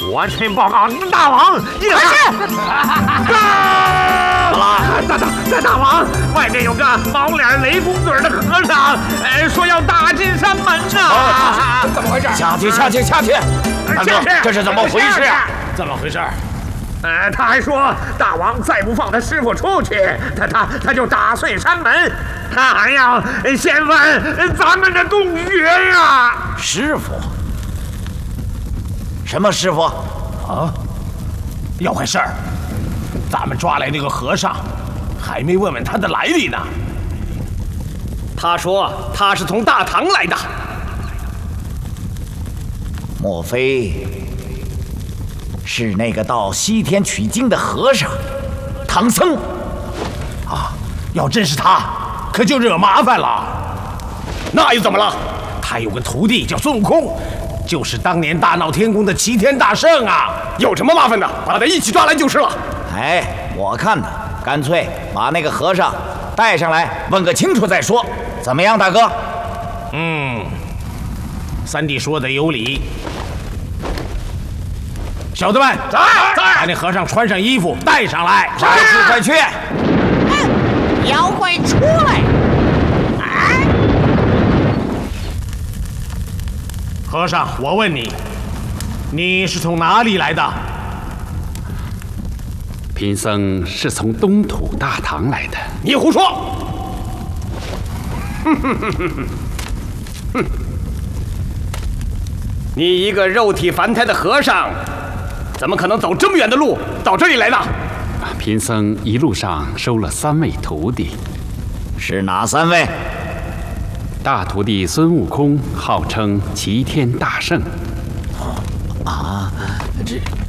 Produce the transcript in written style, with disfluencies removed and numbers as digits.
我去报告大王，你快去！大王，外面有个毛脸雷公嘴的和尚，说要打进山门呐！ 怎么回事？ 下去！大哥，这是怎么回事？ 怎么回事？ 他还说大王再不放他师傅出去，他就打碎山门。他还要先问咱们的洞穴呀！ 师傅？什么师傅？ 啊，有回事儿！咱们抓来那个和尚，还没问问他的来历呢。他说他是从大唐来的。 莫非是那个到西天取经的和尚唐僧？ 啊，要真是他，可就惹麻烦了。那又怎么了？他有个徒弟叫孙悟空，就是当年大闹天宫的齐天大圣啊！有什么麻烦的，把他一起抓来就是了。 哎，我看呢，干脆把那个和尚带上来，问个清楚再说，怎么样，大哥？ 三弟说的有理。小子们，把那和尚穿上衣服带上来。 快去！ 妖怪出来！ 和尚，我问你，你是从哪里来的？ 贫僧是从东土大唐来的。 你胡说！你一个肉体凡胎的和尚，怎么可能走这么远的路到这里来呢？ 贫僧一路上收了3位徒弟。 是哪3位？ 大徒弟孙悟空号称齐天大圣。